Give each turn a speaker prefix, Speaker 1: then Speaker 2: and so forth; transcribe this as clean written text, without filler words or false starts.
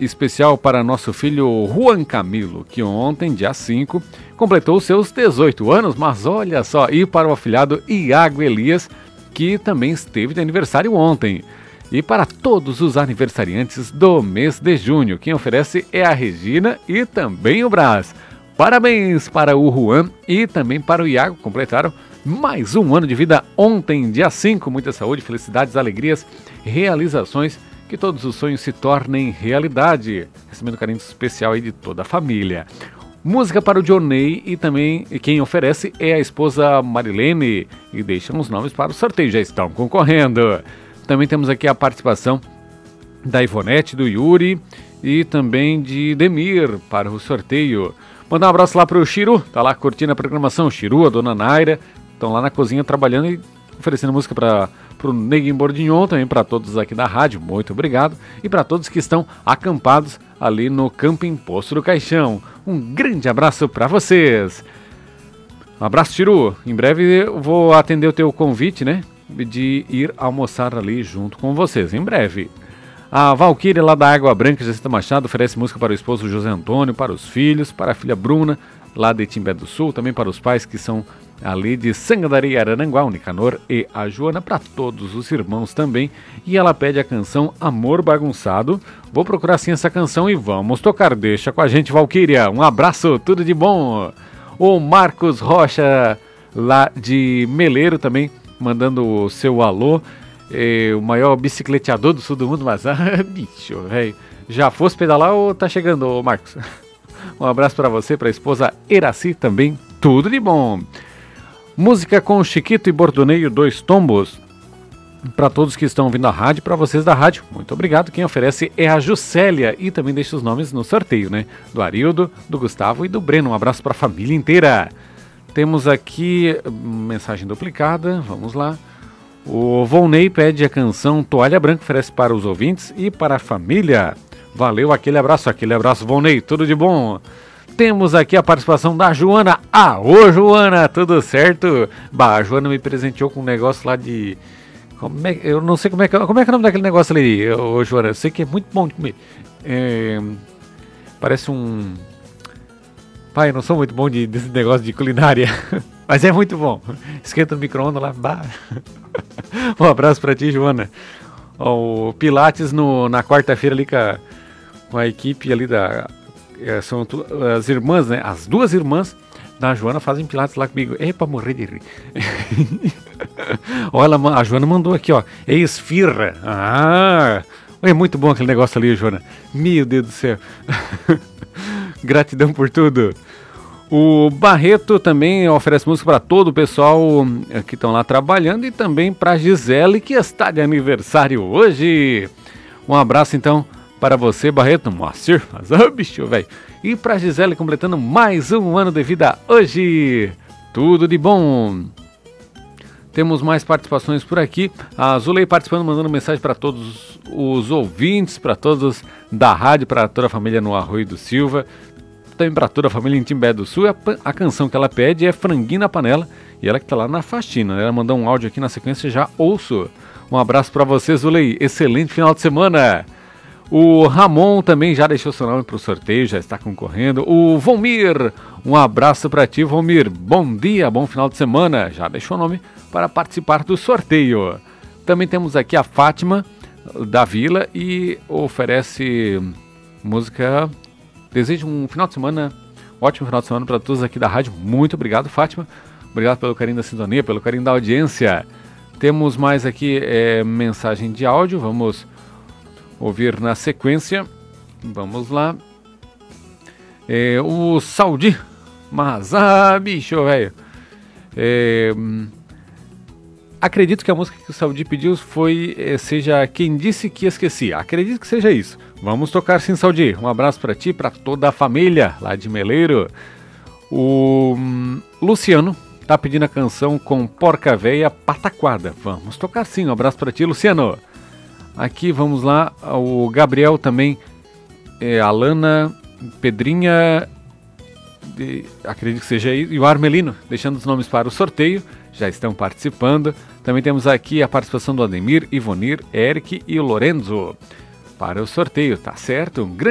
Speaker 1: especial para nosso filho Juan Camilo, que ontem, dia 5, completou seus 18 anos, mas olha só, e para o afilhado Iago Elias, que também esteve de aniversário ontem. E para todos os aniversariantes do mês de junho, quem oferece é a Regina e também o Brás. Parabéns para o Juan e também para o Iago, completaram mais um ano de vida ontem, dia 5. Muita saúde, felicidades, alegrias, realizações, que todos os sonhos se tornem realidade. Recebendo carinho especial aí de toda a família. Música para o Johnny e também quem oferece é a esposa Marilene. E deixam os nomes para o sorteio, já estão concorrendo. Também temos aqui a participação da Ivonete, do Yuri e também de Demir para o sorteio. Mandar um abraço lá para o Chiru, tá lá curtindo a programação. Chiru, a dona Naira, estão lá na cozinha trabalhando e oferecendo música para o Neguinho Bordignon, também para todos aqui da rádio, muito obrigado. E para todos que estão acampados ali no Camping Poço do Caixão. Um grande abraço para vocês. Um abraço, Chiru. Em breve eu vou atender o teu convite, né? De ir almoçar ali junto com vocês, em breve. A Valquíria lá da Água Branca, Jacinta Machado, oferece música para o esposo José Antônio, para os filhos, para a filha Bruna, lá de Timbé do Sul, também para os pais que são ali de Sangadaria, Araranguá, o Nicanor e a Joana, para todos os irmãos também. E ela pede a canção Amor Bagunçado. Vou procurar sim essa canção e vamos tocar. Deixa com a gente, Valquíria. Um abraço, tudo de bom. O Marcos Rocha, lá de Meleiro também, mandando o seu alô, o maior bicicleteador do sul do mundo, mas bicho, velho, já fosse pedalar ou tá chegando, ô Marcos? Um abraço para você, para a esposa Eraci também, tudo de bom. Música com Chiquito e Bordoneio, Dois Tombos, para todos que estão ouvindo a rádio, para vocês da rádio, muito obrigado. Quem oferece é a Juscelia e também deixa os nomes no sorteio, né? Do Arildo, do Gustavo e do Breno, um abraço para a família inteira. Temos aqui mensagem duplicada, vamos lá. O Volney pede a canção Toalha Branca, oferece para os ouvintes e para a família. Valeu, aquele abraço, Volney, tudo de bom. Temos aqui a participação da Joana. Ô Joana, tudo certo? Bah, a Joana me presenteou com um negócio lá de... eu não sei como é que é o nome daquele negócio ali, ô Joana, eu sei que é muito bom de comer. Parece um... Pai, eu não sou muito bom desse negócio de culinária, mas é muito bom. Esquenta no micro-ondas lá. Bah. Um abraço pra ti, Joana. O Pilates na quarta-feira ali com a equipe ali são as irmãs, né? As duas irmãs da Joana fazem Pilates lá comigo. É pra morrer de rir. Olha, a Joana mandou aqui, ó. É esfirra. É muito bom aquele negócio ali, Joana. Meu Deus do céu. Gratidão por tudo. O Barreto também oferece música para todo o pessoal que estão lá trabalhando e também para Gisele, que está de aniversário hoje. Um abraço então para você, Barreto. Moacir, mas bicho, velho. E para Gisele completando mais um ano de vida hoje. Tudo de bom. Temos mais participações por aqui. A Zulei participando, mandando mensagem para todos os ouvintes, para todos da rádio, para toda a família no Arroio do Silva, também para toda a família em Timbé do Sul. A canção que ela pede é Franguinho na Panela, e ela que está lá na faxina. Ela mandou um áudio aqui na sequência, já ouço. Um abraço para você, Zulei. Excelente final de semana. O Ramon também já deixou seu nome para o sorteio, já está concorrendo. O Vomir, um abraço para ti, Vomir. Bom dia, bom final de semana. Já deixou o nome para participar do sorteio. Também temos aqui a Fátima da Vila e oferece música. Desejo um final de semana, ótimo final de semana para todos aqui da rádio. Muito obrigado, Fátima. Obrigado pelo carinho da sintonia, pelo carinho da audiência. Temos mais aqui mensagem de áudio, vamos ouvir na sequência. Vamos lá. O Saudi, mas bicho, velho. Acredito que a música que o Saudi pediu seja Quem Disse Que Esqueci. Acredito que seja isso. Vamos tocar sim, Saudi. Um abraço para ti, para toda a família lá de Meleiro. O Luciano tá pedindo a canção com Porca Véia Pataquada. Vamos tocar sim. Um abraço para ti, Luciano. Aqui, vamos lá. O Gabriel também. A Lana, Pedrinha, acredito que seja isso. E o Armelino, deixando os nomes para o sorteio. Já estão participando. Também temos aqui a participação do Ademir, Ivonir, Eric e o Lorenzo para o sorteio, tá certo?